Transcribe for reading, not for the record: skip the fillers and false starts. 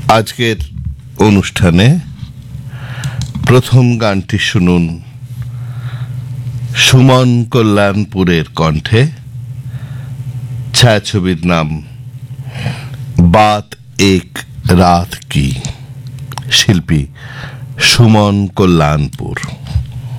আজকের অনুষ্ঠানে প্রথম গানটি শুনুন সুমন কল্যাণপুরের কণ্ঠে। ছায়াছবির নাম বাত এক রাত কি, শিল্পী সুমন কল্যাণপুর।